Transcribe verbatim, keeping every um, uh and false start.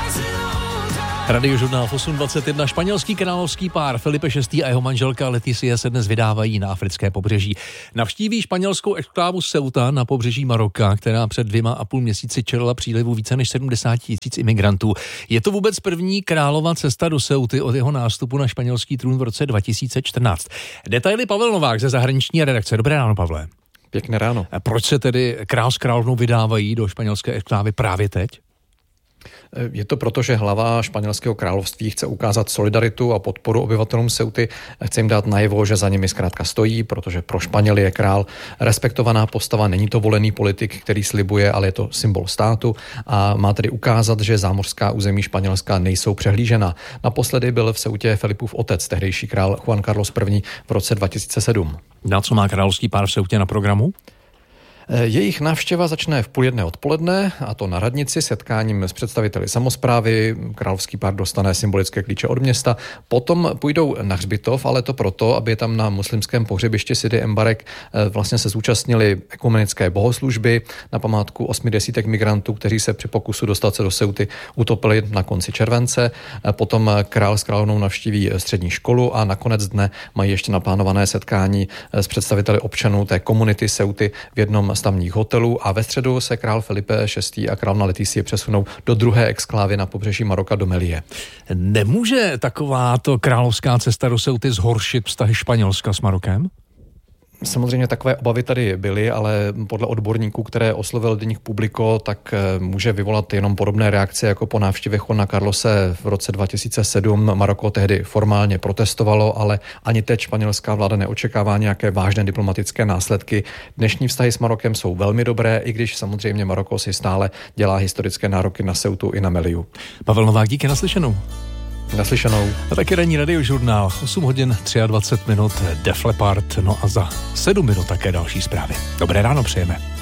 Radiožurnál osm dvacet jedna. Španělský královský pár Felipe šestý a jeho manželka Leticia se dnes vydávají na africké pobřeží. Navštíví španělskou exklávu Ceuta na pobřeží Maroka, která před dvěma a půl měsíci čelila přílivu více než sedmdesát tisíc imigrantů. Je to vůbec první králova cesta do Ceuty od jeho nástupu na španělský trůn v roce dva tisíce čtrnáct. Detaily Pavel Novák ze zahraniční redakce. Dobré ráno, Pavle. Pěkné ráno. A proč se tedy král s královnou vydávají do španělské exklávy právě teď? Je to proto, že hlava španělského království chce ukázat solidaritu a podporu obyvatelům Ceuty. Chce jim dát najevo, že za nimi zkrátka stojí, protože pro Španěly je král respektovaná postava. Není to volený politik, který slibuje, ale je to symbol státu a má tedy ukázat, že zámořská území Španělska nejsou přehlížena. Naposledy byl v Ceutě Felipův otec, tehdejší král Juan Carlos I. v roce dva tisíce sedm. Na co má královský pár v Ceutě na programu? Jejich návštěva začne v půl jedné odpoledne, a to na radnici setkáním s představiteli samosprávy. Královský pár dostane symbolické klíče od města. Potom půjdou na hřbitov, ale to proto, aby tam na muslimském pohřebišti Sidi Embarek vlastně se zúčastnili ekumenické bohoslužby na památku osmi desítek migrantů, kteří se při pokusu dostat se do Ceuty utopili na konci července. Potom král s královnou navštíví střední školu a nakonec dne mají ještě naplánované setkání s představiteli občanů té komunity Ceuty v jednom z tamních hotelů a ve středu se král Felipe šestý a královna Leticie přesunou do druhé exklávy na pobřeží Maroka do Melie. Nemůže takováto královská cesta do Ceuty zhoršit vztahy Španělska s Marokem? Samozřejmě takové obavy tady byly, ale podle odborníků, které oslovil deník Publico, tak může vyvolat jenom podobné reakce jako po návštěvě Juana Carlose v roce dva tisíce sedm. Maroko tehdy formálně protestovalo, ale ani teď španělská vláda neočekává nějaké vážné diplomatické následky. Dnešní vztahy s Marokem jsou velmi dobré, i když samozřejmě Maroko si stále dělá historické nároky na Ceutu i na Meliu. Pavel Novák, díky, naslyšenou. Naslyšenou. A taky ranní radiožurnál, osm hodin dvacet tři minut, Def Leppard, no a za sedm minut také další zprávy. Dobré ráno přejeme.